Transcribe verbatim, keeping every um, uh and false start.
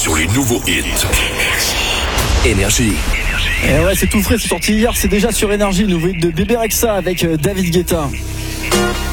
sur les nouveaux hits. Énergie. Et ouais, c'est tout frais, c'est sorti hier, c'est déjà sur Énergie, nouveau hit de Bébé Rexha avec David Guetta.